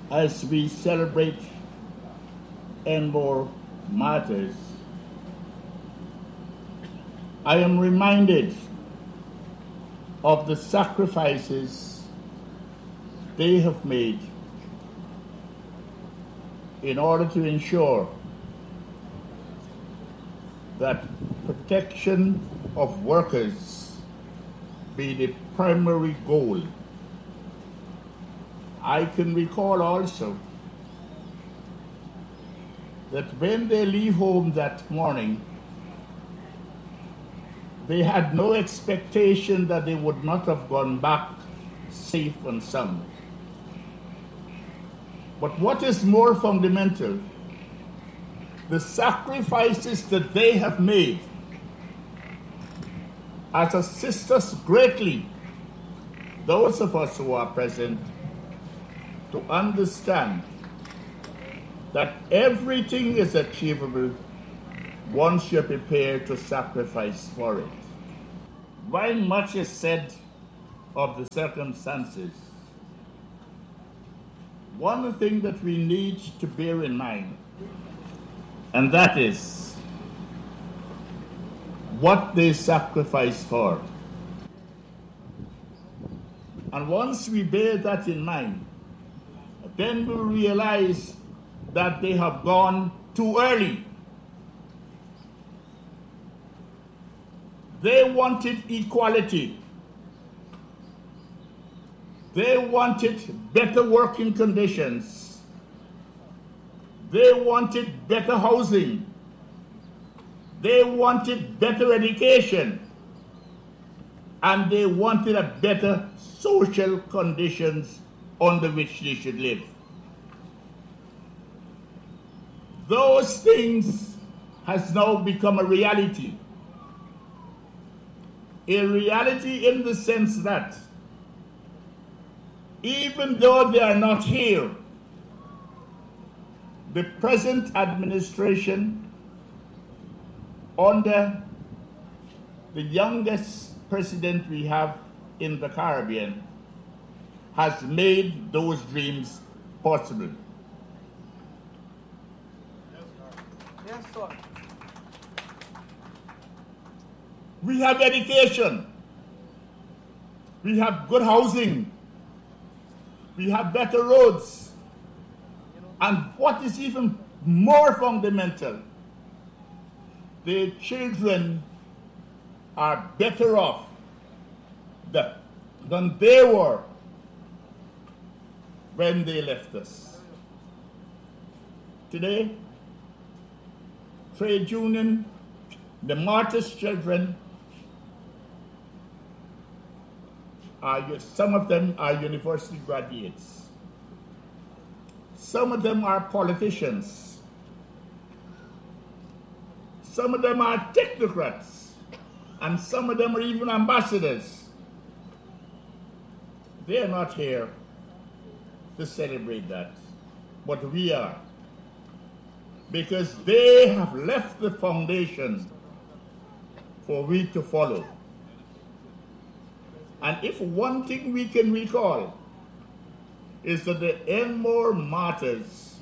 as we celebrate Enmore martyrs, I am reminded of the sacrifices they have made in order to ensure that protection of workers be the primary goal. I can recall also that when they leave home that morning, they had no expectation that they would not have gone back safe and sound. But what is more fundamental, the sacrifices that they have made has assisted us greatly, those of us who are present, to understand that everything is achievable once you're prepared to sacrifice for it. While much is said of the circumstances, one thing that we need to bear in mind, and that is what they sacrificed for. And once we bear that in mind, then we realize that they have gone too early. They wanted equality. They wanted better working conditions. They wanted better housing. They wanted better education. And they wanted a better social conditions under which they should live. Those things has now become a reality. A reality in the sense that even though they are not here, the present administration under the youngest president we have in the Caribbean has made those dreams possible. Yes, sir. We have education. We have good housing. We have better roads. And what is even more fundamental, the children are better off than they were when they left us. Today, trade union, the martyrs' children, some of them are university graduates. Some of them are politicians. Some of them are technocrats. And some of them are even ambassadors. They are not here to celebrate that, but we are. Because they have left the foundation for we to follow. And if one thing we can recall is that the Enmore martyrs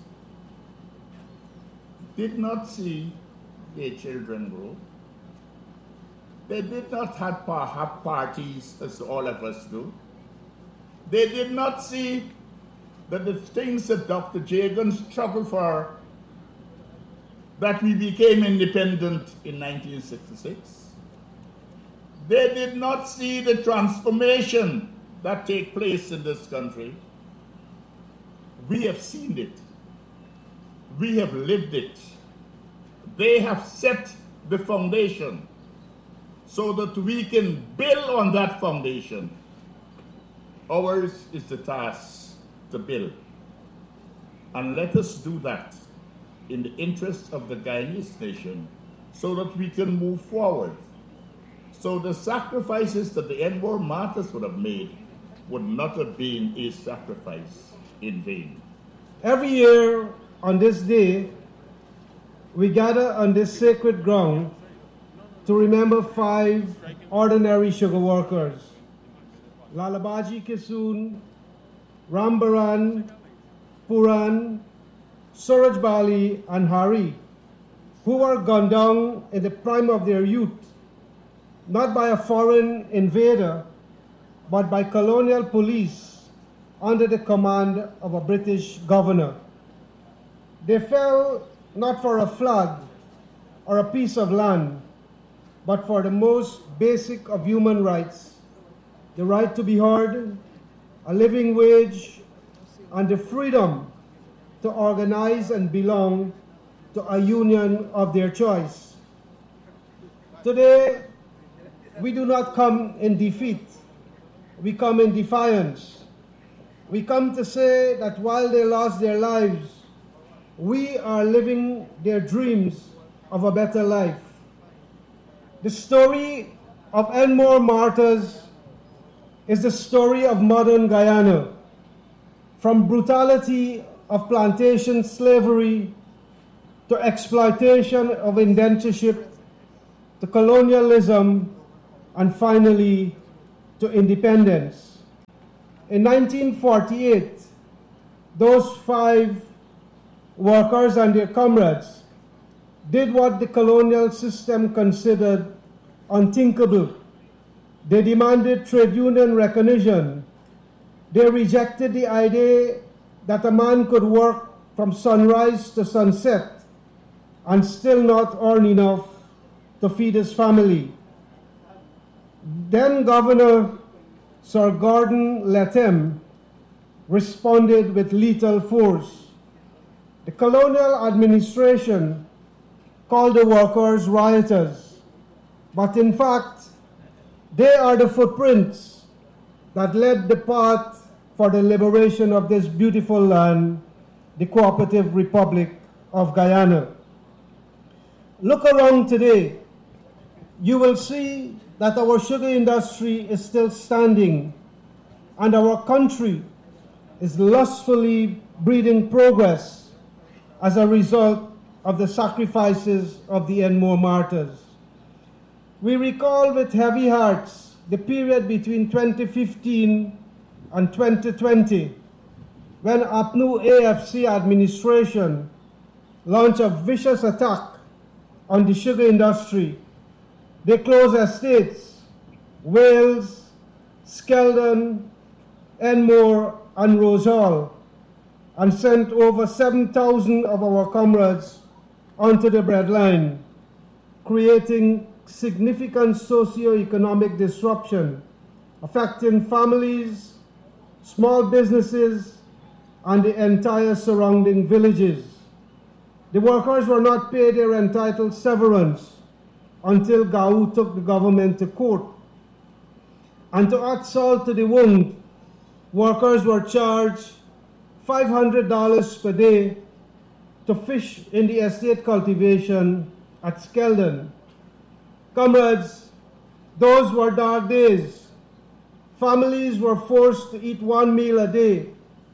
did not see their children grow. They did not have parties as all of us do. They did not see that the things that Dr. Jagan struggled for, that we became independent in 1966. They did not see the transformation that take place in this country. We have seen it. We have lived it. They have set the foundation so that we can build on that foundation. Ours is the task to build. And let us do that in the interest of the Guyanese nation so that we can move forward. So the sacrifices that the Enmore martyrs would have made would not have been a sacrifice in vain. Every year on this day, we gather on this sacred ground to remember 5 ordinary sugar workers: Lalabaji Kisun, Rambaran, Puran, Suraj Bali, and Hari, who were gunned down in the prime of their youth, not by a foreign invader, but by colonial police under the command of a British governor. They fell not for a flag or a piece of land, but for the most basic of human rights, the right to be heard, a living wage, and the freedom to organize and belong to a union of their choice. Today, we do not come in defeat. We come in defiance. We come to say that while they lost their lives, we are living their dreams of a better life. The story of Enmore martyrs is the story of modern Guyana. From brutality of plantation slavery to exploitation of indentureship to colonialism and finally to independence. In 1948, those 5 workers and their comrades did what the colonial system considered unthinkable. They demanded trade union recognition. They rejected the idea that a man could work from sunrise to sunset and still not earn enough to feed his family. Then Governor Sir Gordon Latham responded with lethal force. The colonial administration called the workers rioters, but in fact, they are the footprints that led the path for the liberation of this beautiful land, the Cooperative Republic of Guyana. Look around today. You will see that our sugar industry is still standing and our country is lustfully breeding progress as a result of the sacrifices of the Enmore martyrs. We recall with heavy hearts the period between 2015 and 2020 when APNU AFC administration launched a vicious attack on the sugar industry. They closed estates, Wales, Skeldon, Enmore, and Rosal, and sent over 7,000 of our comrades onto the breadline, creating significant socio-economic disruption, affecting families, small businesses, and the entire surrounding villages. The workers were not paid their entitled severance until GAU took the government to court. And to add salt to the wound, workers were charged $500 per day to fish in the estate cultivation at Skeldon. Comrades, those were dark days. Families were forced to eat 1 meal a day.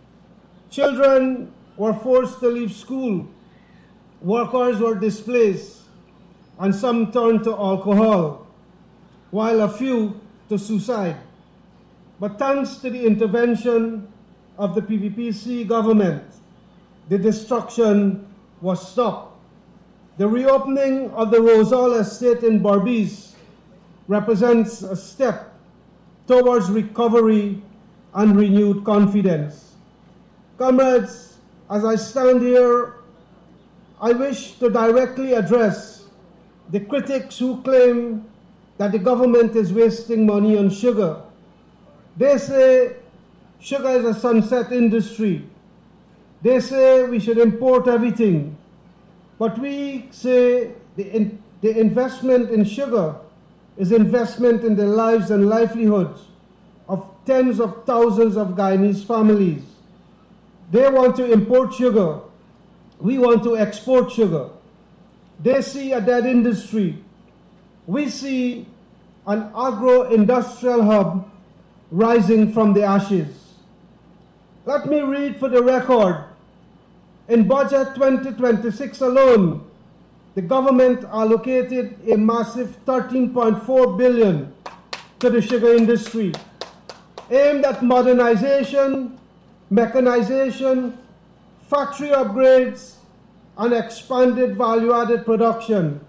Children were forced to leave school. Workers were displaced, and some turned to alcohol, while a few to suicide. But thanks to the intervention of the PPPC government, the destruction was stopped. The reopening of the Rosal estate in Berbice represents a step towards recovery and renewed confidence. Comrades, as I stand here, I wish to directly address the critics who claim that the government is wasting money on sugar. They say sugar is a sunset industry. They say we should import everything. But we say the investment in sugar is investment in the lives and livelihoods of tens of thousands of Guyanese families. They want to import sugar. We want to export sugar. They see a dead industry. We see an agro-industrial hub rising from the ashes. Let me read for the record. In budget 2026 alone, the government allocated a massive $13.4 billion to the sugar industry, aimed at modernization, mechanization, factory upgrades, and expanded value-added production.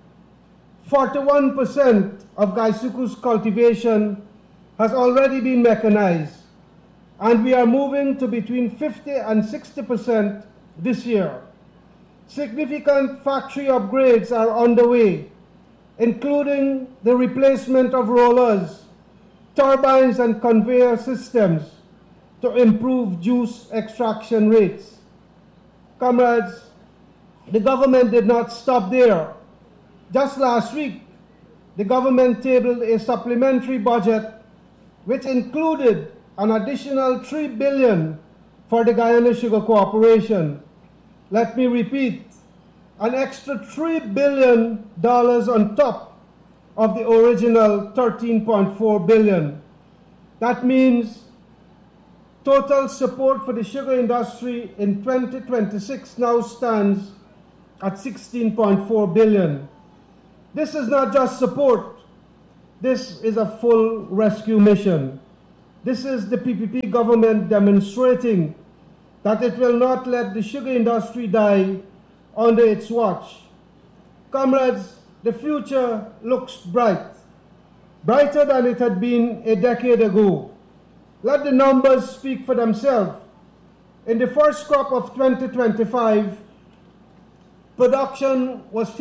41% of Gaisuku's cultivation has already been mechanized, and we are moving to between 50 and 60% this year. Significant factory upgrades are underway, including the replacement of rollers, turbines, and conveyor systems to improve juice extraction rates. Comrades, the government did not stop there. Just last week, the government tabled a supplementary budget which included an additional $3 billion for the Guyana Sugar Corporation. Let me repeat, an extra $3 billion on top of the original $13.4 billion. That means total support for the sugar industry in 2026 now stands at $16.4 billion. This is not just support. This is a full rescue mission. This is the PPP government demonstrating that it will not let the sugar industry die under its watch. Comrades, the future looks bright, brighter than it had been a decade ago. Let the numbers speak for themselves. In the first crop of 2025, production was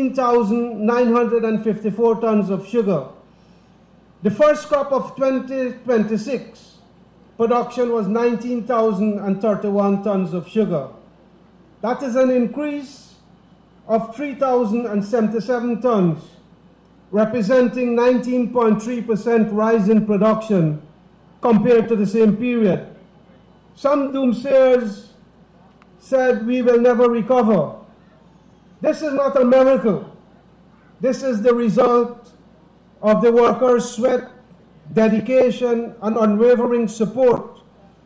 15,954 tons of sugar. The first crop of 2026, production was 19,031 tons of sugar. That is an increase of 3,077 tons, representing 19.3% rise in production compared to the same period. Some doomsayers said we will never recover. This is not a miracle. This is the result of the workers' sweat, dedication, and unwavering support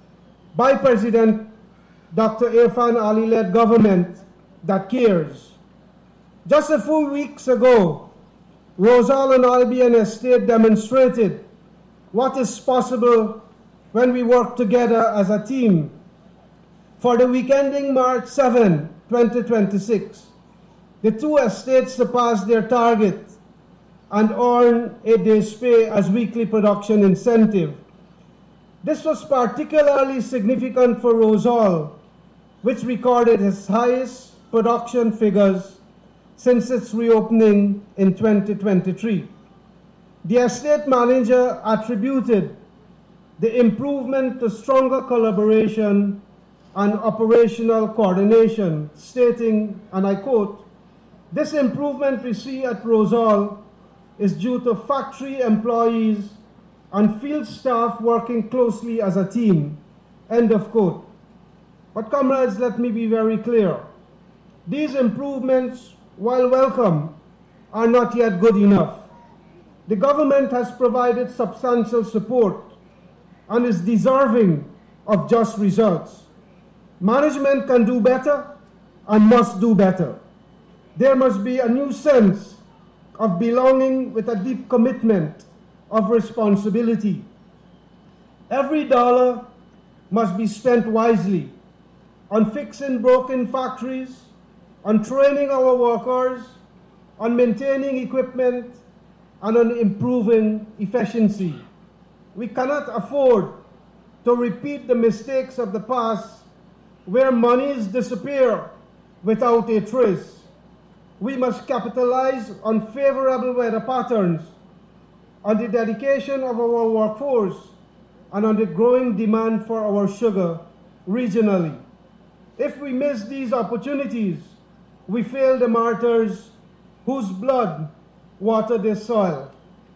by President Dr. Irfan Ali-led government that cares. Just a few weeks ago, Rosal and Albion Estate demonstrated what is possible when we work together as a team. For the week ending March 7, 2026, the two estates surpassed their target and earned a day's pay as weekly production incentive. This was particularly significant for Rosal, which recorded its highest production figures since its reopening in 2023. The estate manager attributed the improvement to stronger collaboration and operational coordination, stating, and I quote, "This improvement we see at Rosal is due to factory employees and field staff working closely as a team," end of quote. But comrades, let me be very clear. These improvements, while welcome, are not yet good enough. The government has provided substantial support and is deserving of just results. Management can do better and must do better. There must be a new sense of belonging with a deep commitment of responsibility. Every dollar must be spent wisely on fixing broken factories, on training our workers, on maintaining equipment, and on improving efficiency. We cannot afford to repeat the mistakes of the past where monies disappear without a trace. We must capitalize on favorable weather patterns, on the dedication of our workforce, and on the growing demand for our sugar regionally. If we miss these opportunities, we fail the martyrs whose blood watered this soil.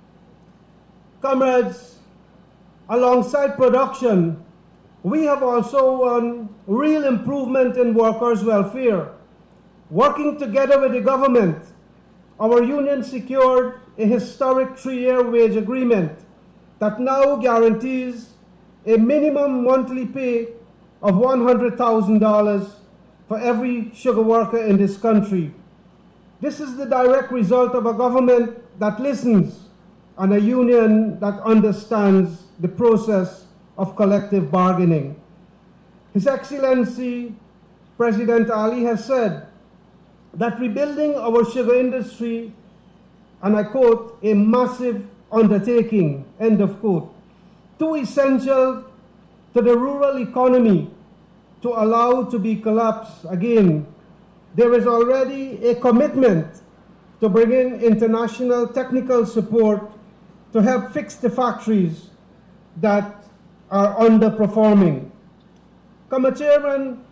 Comrades, alongside production, we have also won real improvement in workers' welfare. Working together with the government, our union secured a historic 3-year wage agreement that now guarantees a minimum monthly pay of $100,000 for every sugar worker in this country. This is the direct result of a government that listens and a union that understands the process of collective bargaining. His Excellency President Ali has said that rebuilding our sugar industry, and I quote, a massive undertaking, end of quote, too essential to the rural economy to allow to be collapsed again. There is already a commitment to bring in international technical support to help fix the factories that are underperforming. Come, Chairman,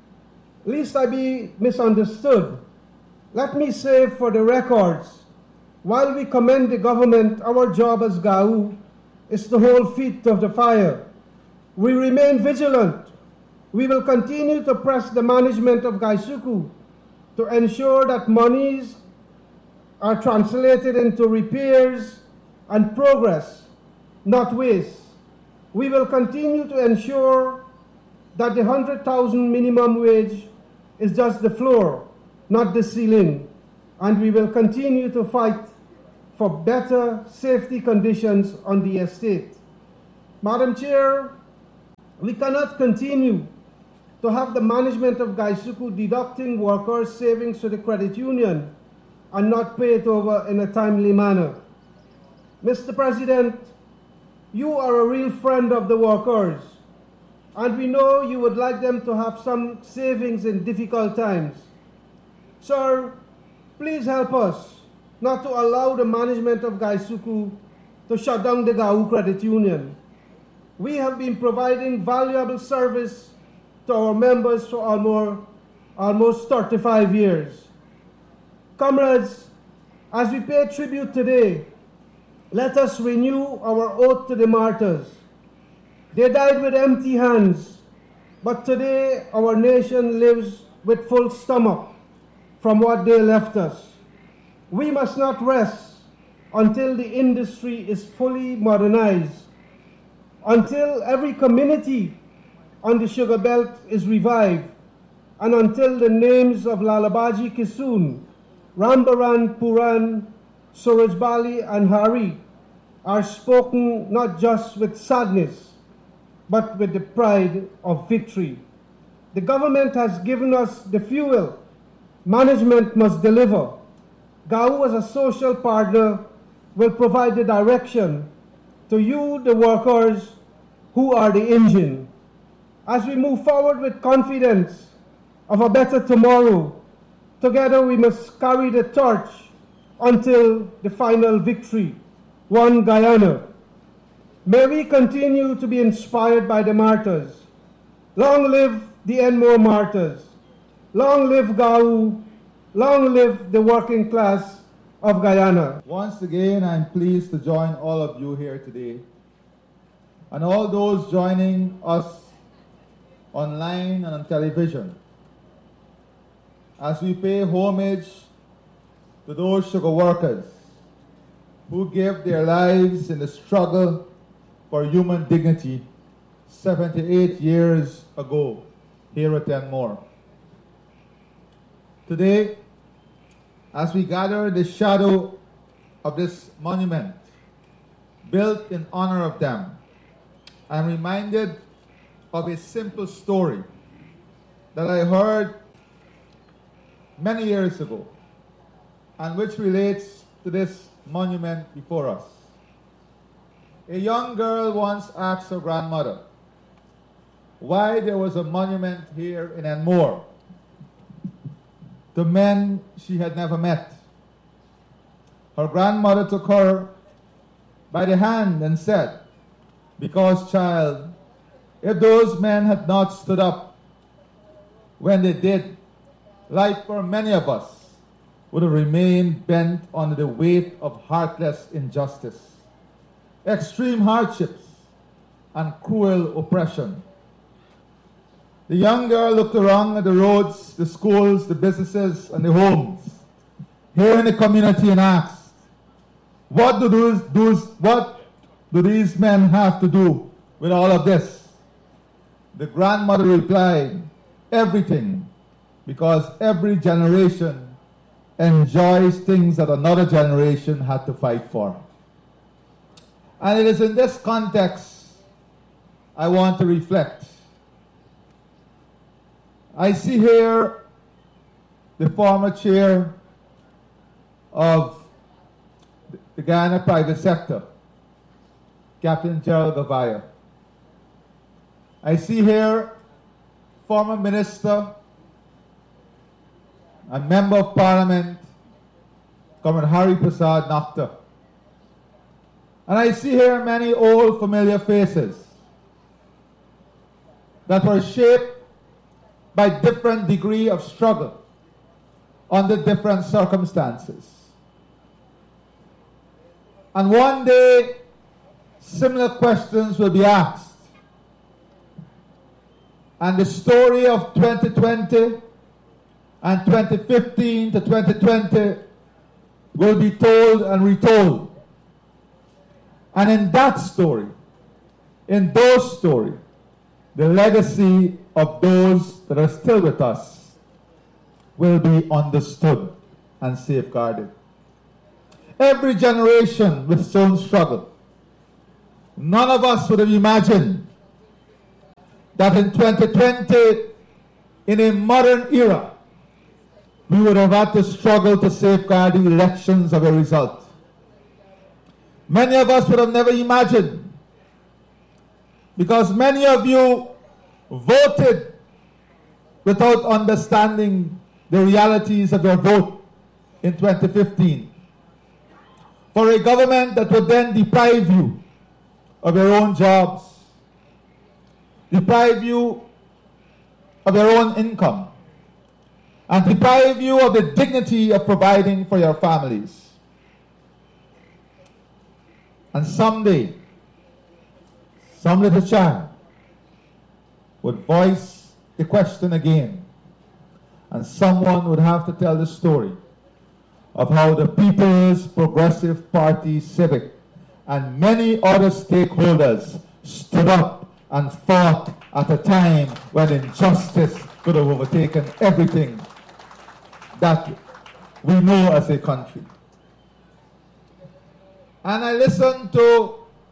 lest I be misunderstood, let me say for the records, while we commend the government, our job as GAU is to hold feet to the fire. We remain vigilant. We will continue to press the management of Gaisuku to ensure that monies are translated into repairs and progress, not waste. We will continue to ensure that the 100,000 minimum wage is just the floor, not the ceiling, and we will continue to fight for better safety conditions on the estate. Madam Chair, we cannot continue to have the management of Gaisuku deducting workers' savings to the credit union and not pay it over in a timely manner. Mr. President, you are a real friend of the workers, and we know you would like them to have some savings in difficult times. Sir, please help us not to allow the management of Gaisuku to shut down the GAU Credit Union. We have been providing valuable service to our members for almost 35 years. Comrades, as we pay tribute today, let us renew our oath to the martyrs. They died with empty hands, but today our nation lives with full stomach from what they left us. We must not rest until the industry is fully modernized, until every community on the sugar belt is revived, and until the names of Lalabaji Kisun, Rambaran Puran, Surajbali, and Hari are spoken not just with sadness, but with the pride of victory. The government has given us the fuel. Management must deliver. GAU as a social partner will provide the direction to you, the workers, who are the engine. As we move forward with confidence of a better tomorrow, together we must carry the torch until the final victory. One Guyana. May we continue to be inspired by the martyrs. Long live the Enmore martyrs. Long live GAU. Long live the working class of Guyana. Once again, I'm pleased to join all of you here today, and all those joining us online and on television, as we pay homage to those sugar workers who gave their lives in the struggle for human dignity 78 years ago here at Enmore. Today, as we gather in the shadow of this monument built in honor of them, I'm reminded of a simple story that I heard many years ago and which relates to this monument before us. A young girl once asked her grandmother why there was a monument here in Enmore to men she had never met. Her grandmother took her by the hand and said, "Because, child, if those men had not stood up when they did, life for many of us would have remained bent under the weight of heartless injustice, extreme hardships, and cruel oppression." The young girl looked around at the roads, the schools, the businesses, and the homes here in the community and asked, what do these men have to do with all of this? The grandmother replied, everything, because every generation enjoys things that another generation had to fight for. And it is in this context I want to reflect. I see here the former chair of the Guyana private sector, Captain Gerald Gavaya. I see here former minister and member of parliament, Comrade Hari Prasad Nakhtar. And I see here many old familiar faces that were shaped by different degree of struggle under different circumstances. And one day, similar questions will be asked. And the story of 2020 and 2015 to 2020 will be told and retold. And in that story, in those stories, the legacy of those that are still with us will be understood and safeguarded. Every generation with its own struggle. None of us would have imagined that in 2020, in a modern era, we would have had to struggle to safeguard the elections of a result. Many of us would have never imagined, because many of you voted without understanding the realities of your vote in 2015, for a government that would then deprive you of your own jobs, deprive you of your own income, and deprive you of the dignity of providing for your families. And someday, some little child would voice the question again, and someone would have to tell the story of how the People's Progressive Party Civic and many other stakeholders stood up and fought at a time when injustice could have overtaken everything that we know as a country. And I listened to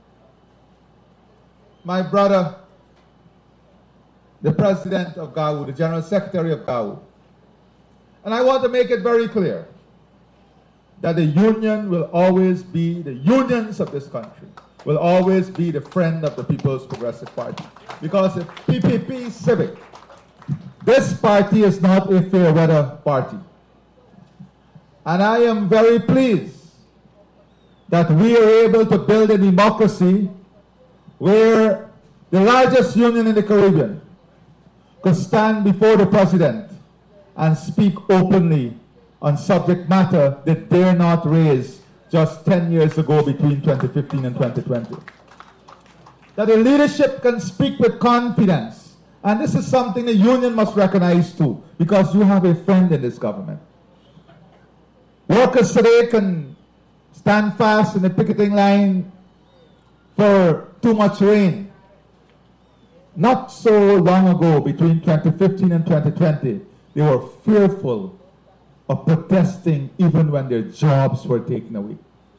my brother, the president of GAWU, the general secretary of GAWU. And I want to make it very clear that the union will always be, the unions of this country will always be the friend of the People's Progressive Party. Because the PPP Civic, this party is not a fair weather party. And I am very pleased that we are able to build a democracy where the largest union in the Caribbean could stand before the president and speak openly on subject matter that dare not raise just 10 years ago between 2015 and 2020. That the leadership can speak with confidence. And this is something the union must recognize too, because you have a friend in this government. Workers today can stand fast in the picketing line for too much rain. Not so long ago, between 2015 and 2020, they were fearful of protesting even when their jobs were taken away.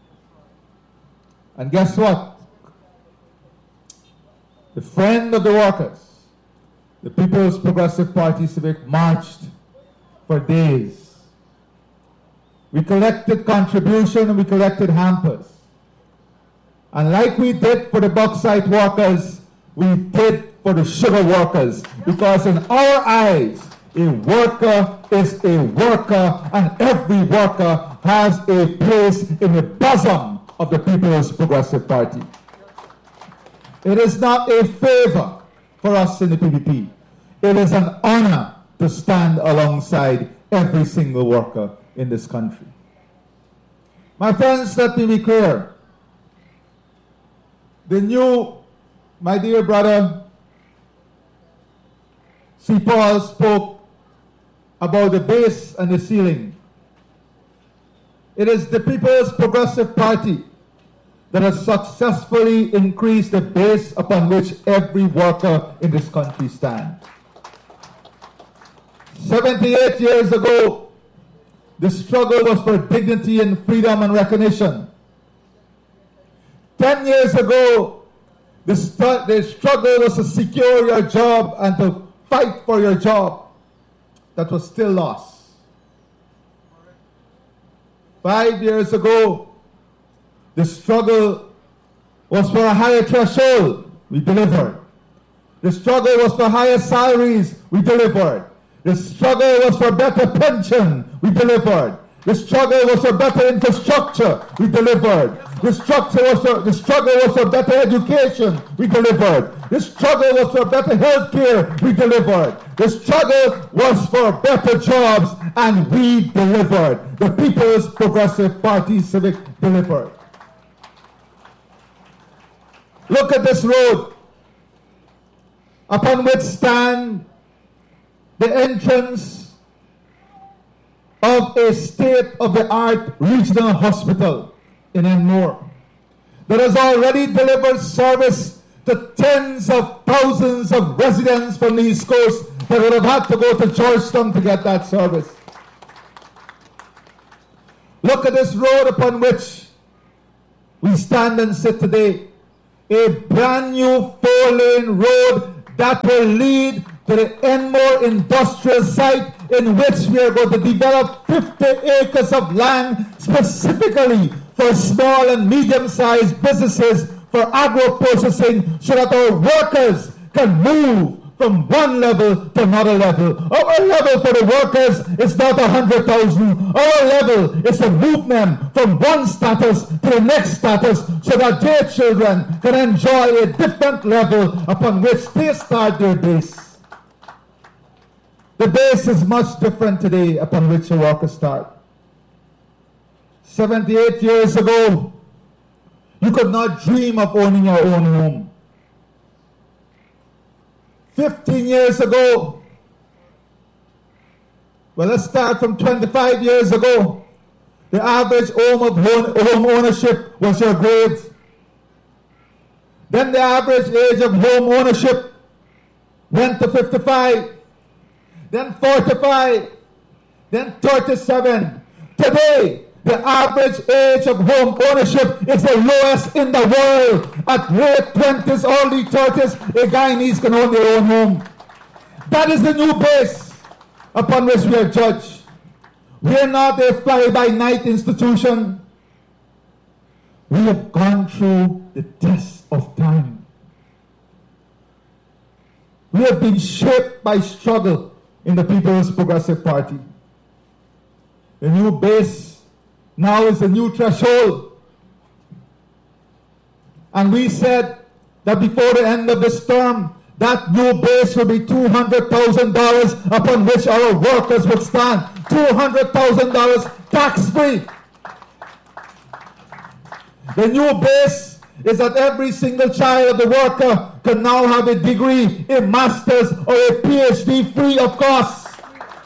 And guess what? The friend of the workers, the People's Progressive Party Civic, marched for days. We collected contribution and we collected hampers. And like we did for the bauxite workers, we did for the sugar workers. Because in our eyes, a worker is a worker, and every worker has a place in the bosom of the People's Progressive Party. It is not a favor for us in the PPP. It is an honor to stand alongside every single worker in this country. My friends, let me be clear. My dear brother, C. Paul spoke about the base and the ceiling. It is the People's Progressive Party that has successfully increased the base upon which every worker in this country stands. 78 years ago, the struggle was for dignity and freedom and recognition. 10 years ago, the struggle was to secure your job and to fight for your job. that was still lost. 5 years ago, the struggle was for a higher threshold. We delivered. The struggle was for higher salaries. We delivered. The struggle was for better pension. We delivered. The struggle was for better infrastructure. We delivered. The struggle was for better education. We delivered. The struggle was for better health care. We delivered. The struggle was for better jobs, and we delivered. The People's Progressive Party Civic delivered. Look at this road, upon which stand the entrance of a state-of-the-art regional hospital in Enmore that has already delivered service to tens of thousands of residents from the East Coast that would have had to go to Georgetown to get that service. Look at this road upon which we stand and sit today. A brand new 4-lane road that will lead to the Enmore industrial site, in which we are going to develop 50 acres of land specifically for small and medium-sized businesses for agro-processing, so that our workers can move from one level to another level. Our level for the workers is not 100,000. Our level is to move them from one status to the next status, so that their children can enjoy a different level upon which they start their base. The base is much different today upon which a worker starts. 78 years ago, you could not dream of owning your own home. 15 years ago, well, let's start from 25 years ago. The average home ownership was your grave. Then the average age of home ownership went to 55, then 45, then 37. Today, the average age of home ownership is the lowest in the world. At late 20s, early 30s, a Guyanese can own their own home. That is the new base upon which we are judged. We are not a fly-by-night institution. We have gone through the test of time. We have been shaped by struggle in the People's Progressive Party. The new base now is a new threshold. And we said that before the end of this term, that new base will be $200,000 upon which our workers would stand. $200,000 tax-free. The new base is that every single child of the worker can now have a degree, a master's or a PhD free of cost.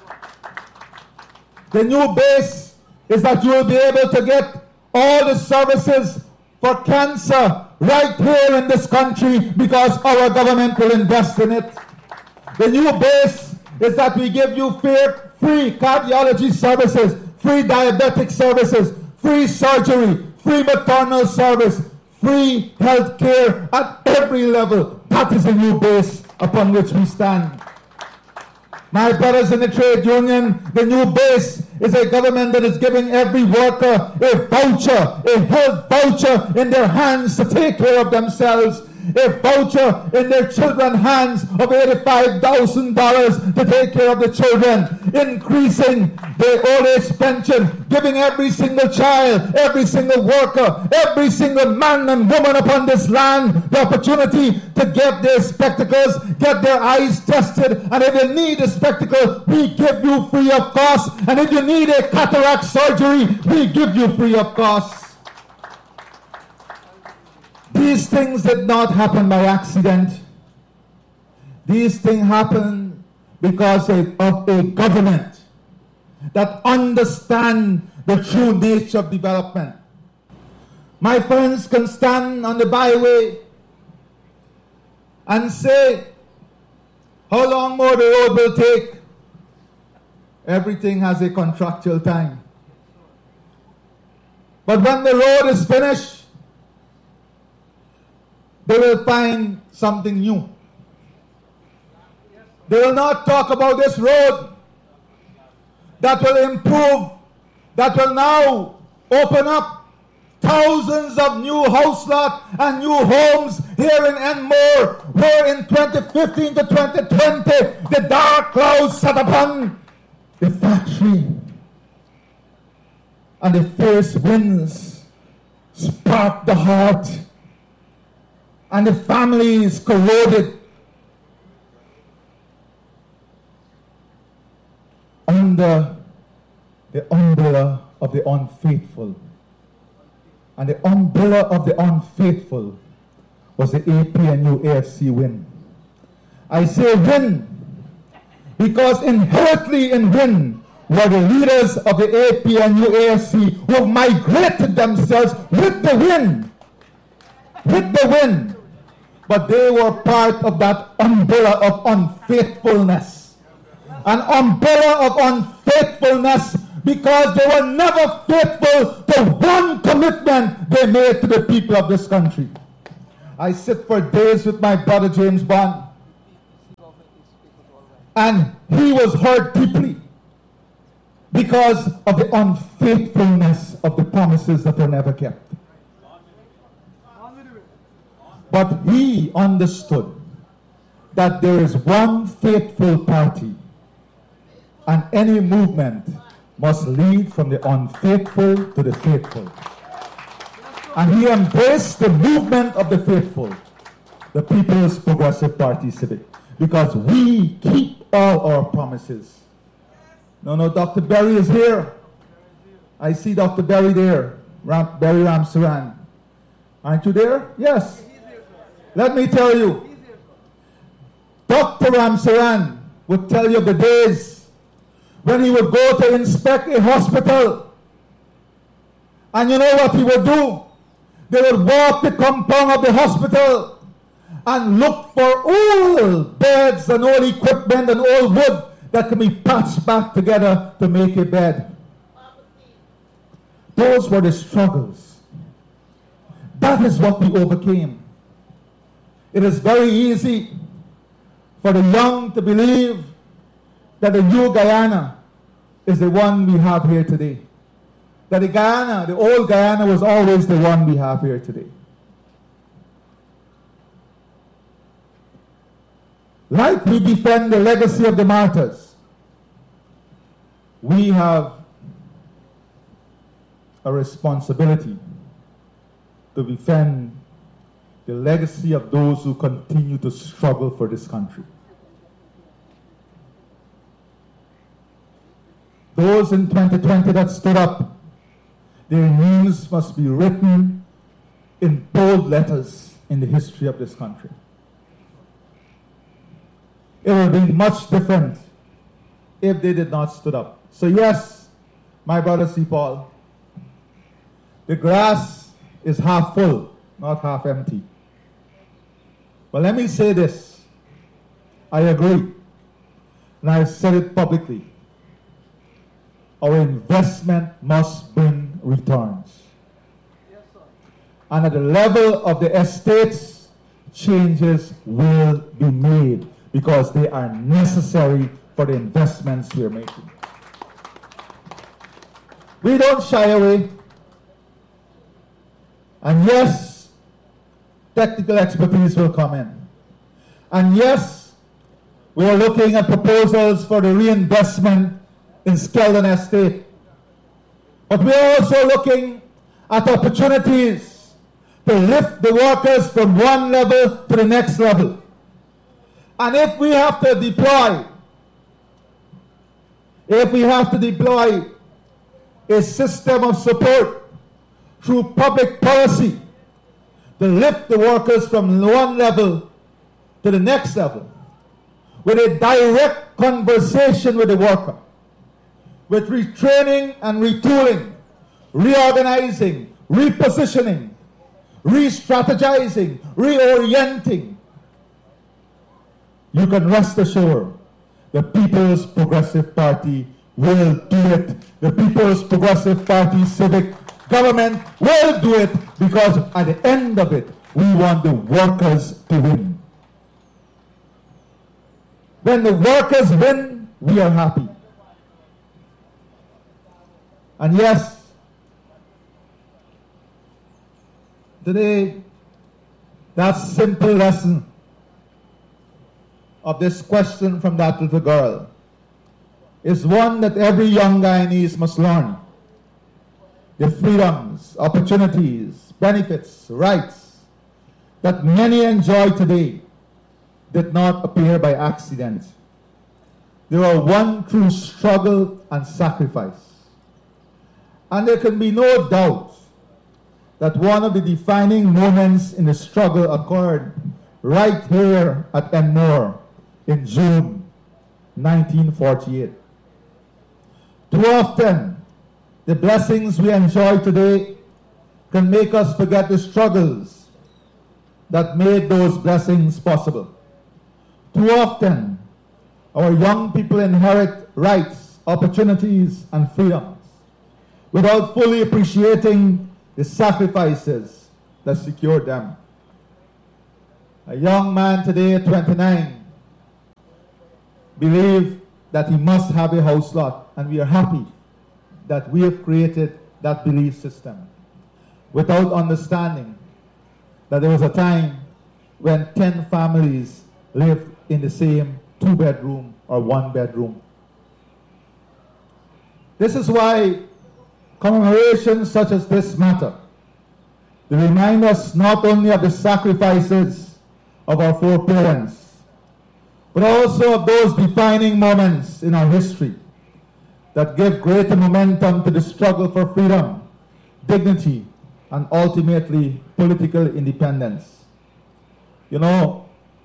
The new base is that you will be able to get all the services for cancer right here in this country because our government will invest in it. The new base is that we give you free cardiology services, free diabetic services, free surgery, free maternal service, free health care at every level. That is the new base upon which we stand. My brothers in the trade union, the new base is a government that is giving every worker a voucher, a health voucher in their hands to take care of themselves, a voucher in their children's hands of $85,000 to take care of the children, increasing the old age pension, giving every single child, every single worker, every single man and woman upon this land the opportunity to get their spectacles, get their eyes tested, and if you need a spectacle, we give you free of cost, and if you need a cataract surgery, we give you free of cost. These things did not happen by accident. These things happen because of a government that understands the true nature of development. My friends can stand on the byway and say, how long more the road will take? Everything has a contractual time. But when the road is finished, they will find something new. They will not talk about this road that will improve, that will now open up thousands of new house lots and new homes here in Enmore, where in 2015 to 2020, the dark clouds sat upon the factory and the fierce winds sparked the heart and the families corroded under the umbrella of the unfaithful. And the umbrella of the unfaithful was the APNU AFC win. I say win because inherently in win were the leaders of the APNU AFC who have migrated themselves with the win. With the win. But they were part of that umbrella of unfaithfulness. An umbrella of unfaithfulness because they were never faithful to one commitment they made to the people of this country. I sit for days with my brother James Bond, and he was hurt deeply because of the unfaithfulness of the promises that were never kept. But he understood that there is one faithful party, and any movement must lead from the unfaithful to the faithful. And he embraced the movement of the faithful, the People's Progressive Party Civic, because we keep all our promises. No, Dr. Berry is here. I see Dr. Berry there, Berry Ramsaran. Aren't you there? Yes. Let me tell you, Dr. Ramsaran would tell you of the days when he would go to inspect a hospital. And you know what he would do? They would walk the compound of the hospital and look for old beds and old equipment and old wood that can be patched back together to make a bed. Those were the struggles. That is what we overcame. It is very easy for the young to believe that the new Guyana is the one we have here today. That the Guyana, the old Guyana, was always the one we have here today. Like we defend the legacy of the martyrs, we have a responsibility to defend the legacy of those who continue to struggle for this country. Those in 2020 that stood up, their names must be written in bold letters in the history of this country. It would have been much different if they did not stood up. So yes, my brother C. Paul, the glass is half full, not half empty. But let me say this. I agree, and I've said it publicly. Our investment must bring returns. Yes, sir. And at the level of the estates, changes will be made because they are necessary for the investments we are making. We don't shy away. And yes, technical expertise will come in. And yes, we are looking at proposals for the reinvestment in Skeldon Estate. But we are also looking at opportunities to lift the workers from one level to the next level. And if we have to deploy a system of support through public policy to lift the workers from one level to the next level, with a direct conversation with the worker, with retraining and retooling, reorganizing, repositioning, re-strategizing, reorienting, you can rest assured the People's Progressive Party will do it. The People's Progressive Party civic government will do it, because at the end of it, we want the workers to win. When the workers win, we are happy. And yes, today, that simple lesson of this question from that little girl is one that every young Guyanese must learn. The freedoms, opportunities, benefits, rights that many enjoy today did not appear by accident. They were won through struggle and sacrifice. And there can be no doubt that one of the defining moments in the struggle occurred right here at Enmore in June 1948. Too often, the blessings we enjoy today can make us forget the struggles that made those blessings possible. Too often, our young people inherit rights, opportunities, and freedoms without fully appreciating the sacrifices that secured them. A young man today at 29 believes that he must have a house lot, and we are happy that we have created that belief system without understanding that there was a time when 10 families lived in the same 2-bedroom or 1-bedroom. This is why commemorations such as this matter. They remind us not only of the sacrifices of our foreparents, but also of those defining moments in our history that give greater momentum to the struggle for freedom, dignity, and ultimately political independence. You know,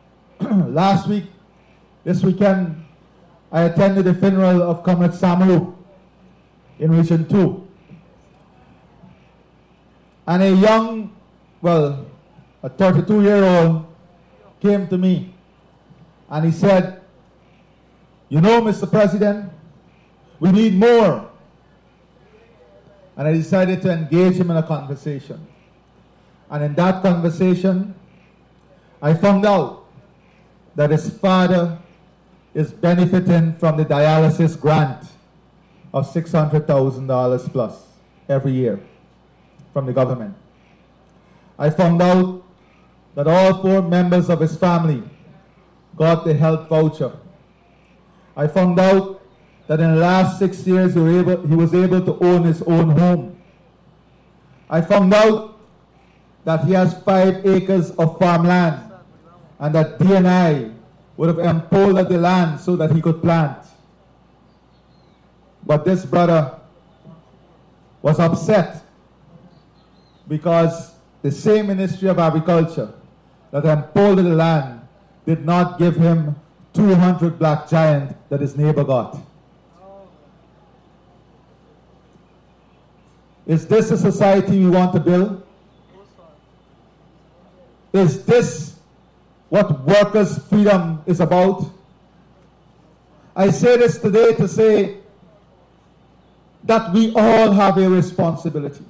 this weekend, I attended the funeral of Comrade Samaru in Region 2. And a 32-year-old came to me and he said, "You know, Mr. President, we need more." And I decided to engage him in a conversation. And in that conversation, I found out that his father is benefiting from the dialysis grant of $600,000 plus every year from the government. I found out that all 4 members of his family got the health voucher. I found out that in the last 6 years he was able to own his own home. I found out that he has 5 acres of farmland and that DNI would have empowered the land so that he could plant. But this brother was upset because the same Ministry of Agriculture that empowered the land did not give him 200 black giant that his neighbor got. Is this a society we want to build? Is this what workers' freedom is about? I say this today to say that we all have a responsibility.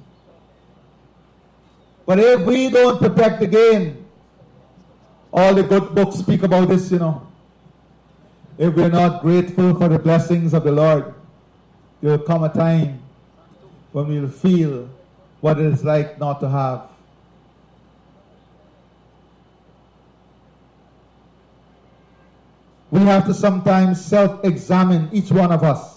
But if we don't protect the gain, all the good books speak about this, you know. If we're not grateful for the blessings of the Lord, there will come a time when we will feel what it is like not to have. We have to sometimes self-examine, each one of us.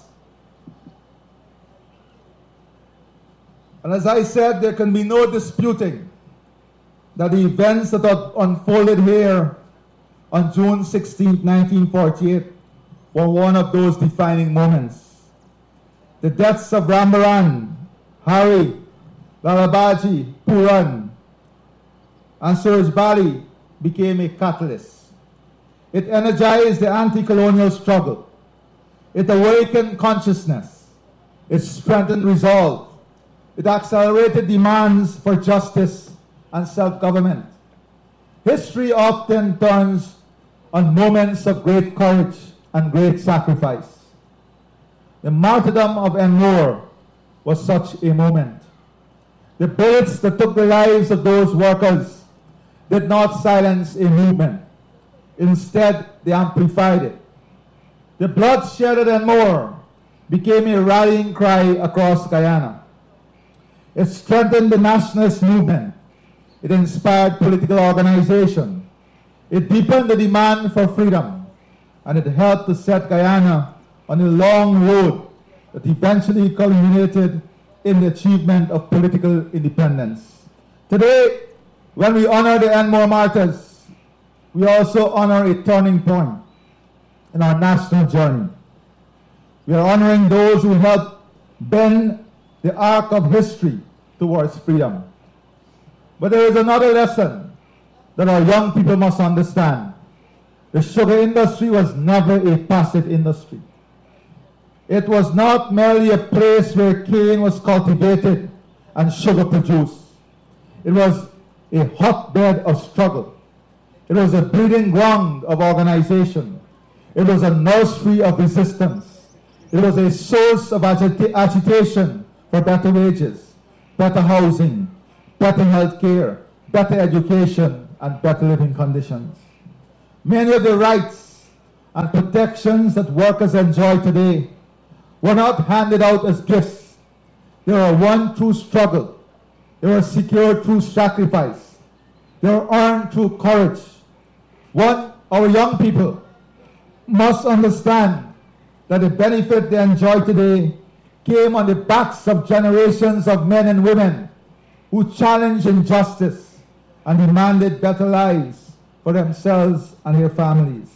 And as I said, there can be no disputing that the events that unfolded here on June 16, 1948 were one of those defining moments. The deaths of Rambaran, Hari, Lalabaji, Puran, and Suraj Bali became a catalyst. It energized the anti-colonial struggle. It awakened consciousness. It strengthened resolve. It accelerated demands for justice and self-government. History often turns on moments of great courage and great sacrifice. The martyrdom of Enmore was such a moment. The bullets that took the lives of those workers did not silence a movement. Instead, they amplified it. The bloodshed at Enmore became a rallying cry across Guyana. It strengthened the nationalist movement. It inspired political organization. It deepened the demand for freedom. And it helped to set Guyana on a long road that eventually culminated in the achievement of political independence. Today, when we honor the Enmore martyrs, we also honor a turning point in our national journey. We are honoring those who helped bend the arc of history towards freedom. But there is another lesson that our young people must understand. The sugar industry was never a passive industry. It was not merely a place where cane was cultivated and sugar produced. It was a hotbed of struggle. It was a breeding ground of organization. It was a nursery of resistance. It was a source of agitation for better wages, better housing, better health care, better education, and better living conditions. Many of the rights and protections that workers enjoy today were not handed out as gifts. They were won through struggle. They were secured through sacrifice. They were earned through courage. Our young people must understand that the benefit they enjoy today came on the backs of generations of men and women who challenged injustice and demanded better lives for themselves and their families.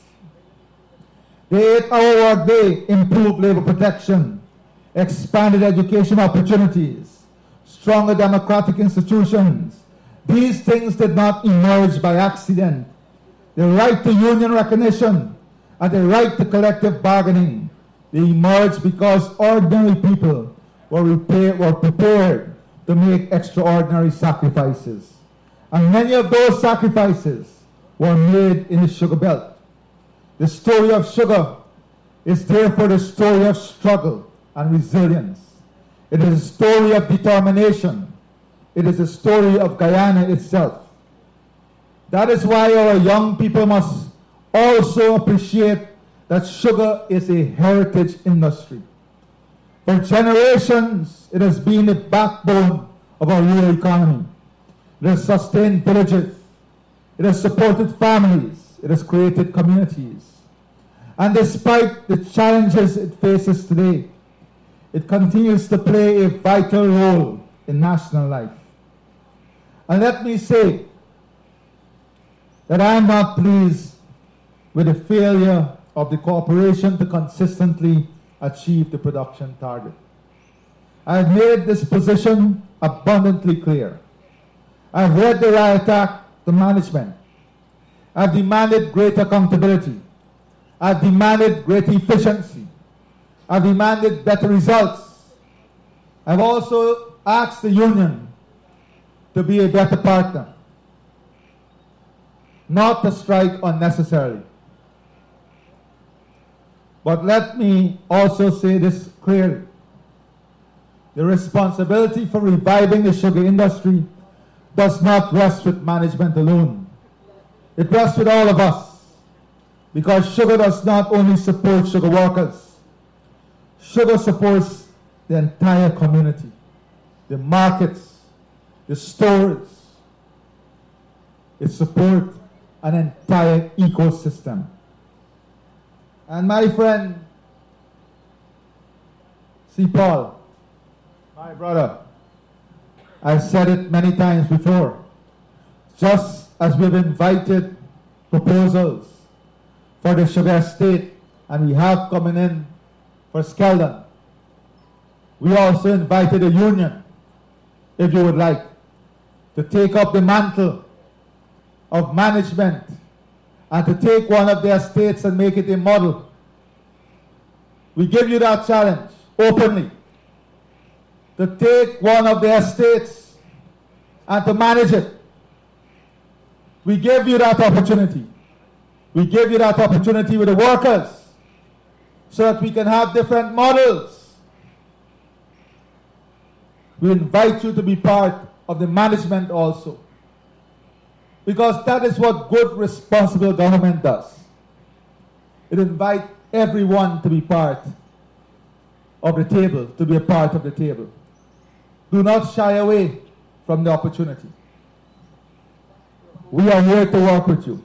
The 8-hour workday improved labor protection, expanded education opportunities, stronger democratic institutions. These things did not emerge by accident. The right to union recognition and the right to collective bargaining, they emerged because ordinary people were prepared to make extraordinary sacrifices. And many of those sacrifices were made in the sugar belt. The story of sugar is therefore the story of struggle and resilience. It is a story of determination. It is a story of Guyana itself. That is why our young people must also appreciate that sugar is a heritage industry. For generations, it has been the backbone of our rural economy. It has sustained villages. It has supported families. It has created communities. And despite the challenges it faces today, it continues to play a vital role in national life. And let me say that I am not pleased with the failure of the corporation to consistently achieve the production target. I have made this position abundantly clear. I have read the riot act to management. I have demanded greater accountability. I have demanded greater efficiency. I have demanded better results. I have also asked the union to be a better partner, not to strike unnecessarily. But let me also say this clearly. The responsibility for reviving the sugar industry does not rest with management alone. It rests with all of us, because sugar does not only support sugar workers. Sugar supports the entire community, the markets, the stores. It supports an entire ecosystem. And my friend, C. Paul, my brother, I've said it many times before, just as we've invited proposals for the sugar estate, and we have coming in for Skeldon, we also invited a union, if you would like, to take up the mantle of management and to take one of their estates and make it a model. We give you that challenge openly, to take one of their estates and to manage it. We give you that opportunity. We give you that opportunity with the workers so that we can have different models. We invite you to be part of the management also, because that is what good, responsible government does. It invites everyone to be part. of the table, to be a part of the table. Do not shy away from the opportunity. We are here to work with you.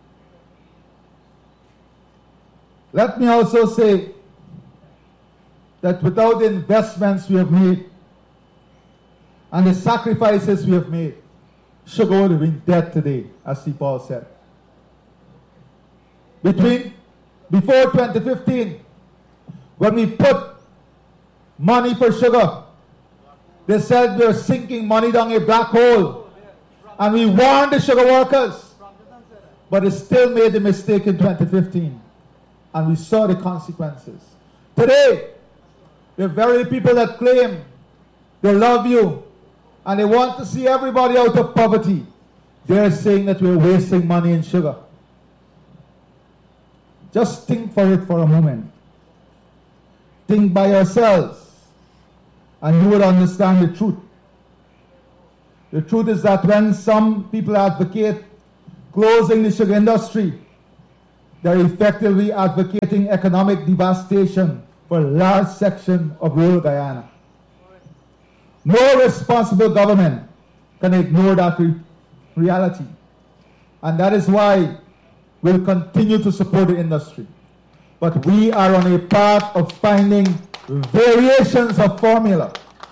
Let me also say that without the investments we have made and the sacrifices we have made, sugar would have been dead today, as C. Paul said. Before 2015, when we put money for sugar, they said we were sinking money down a black hole. And we warned the sugar workers. But they still made the mistake in 2015. And we saw the consequences. Today, the very people that claim they love you and they want to see everybody out of poverty, they're saying that we're wasting money in sugar. Just think for it for a moment. Think by yourselves, and you will understand the truth. The truth is that when some people advocate closing the sugar industry, they're effectively advocating economic devastation for a large section of rural Guyana. No responsible government can ignore that reality. And that is why we'll continue to support the industry. But we are on a path of finding variations of formula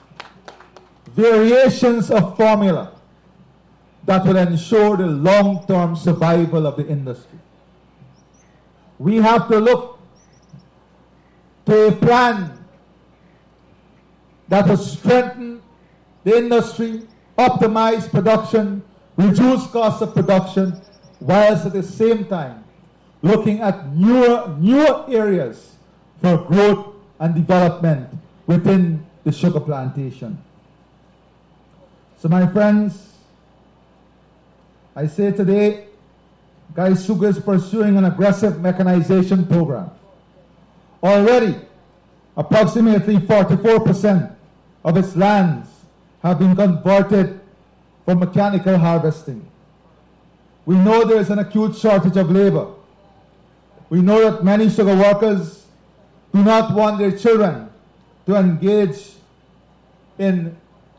that will ensure the long-term survival of the industry. We have to look to a plan that will strengthen the industry, optimize production, reduce costs of production, whilst at the same time looking at newer areas for growth and development within the sugar plantation. So my friends, I say today, Guy Sugar is pursuing an aggressive mechanization program. Already, approximately 44% of its lands have been converted for mechanical harvesting. We know there is an acute shortage of labor. We know that many sugar workers do not want their children to engage in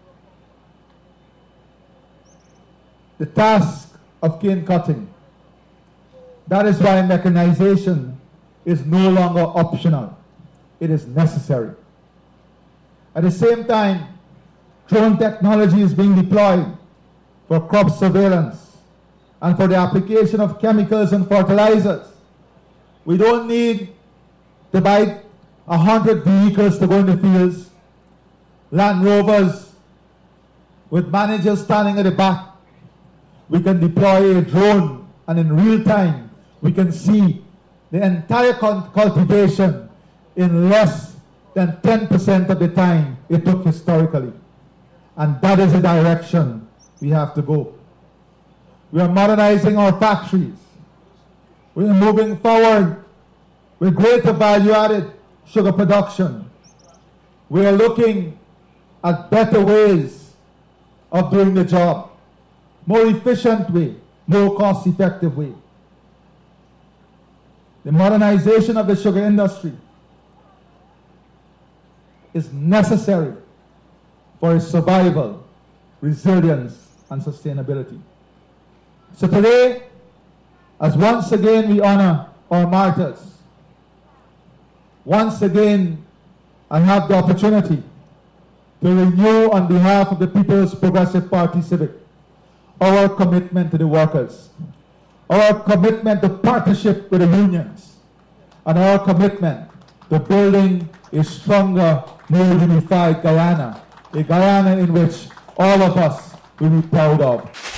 the task of cane cutting. That is why mechanization is no longer optional. It is necessary. At the same time, drone technology is being deployed for crop surveillance and for the application of chemicals and fertilizers. We don't need to buy 100 vehicles to go in the fields, Land Rovers with managers standing at the back. We can deploy a drone, and in real time we can see the entire cultivation in less than 10% of the time it took historically. And that is the direction we have to go. We are modernizing our factories. We are moving forward with greater value-added sugar production. We are looking at better ways of doing the job, more efficient way, more cost-effective way. The modernization of the sugar industry is necessary for its survival, resilience, and sustainability. So today, as once again we honor our martyrs, once again I have the opportunity to renew on behalf of the People's Progressive Party Civic our commitment to the workers, our commitment to partnership with the unions, and our commitment to building a stronger, more unified Guyana, a Guyana in which all of us will be proud of.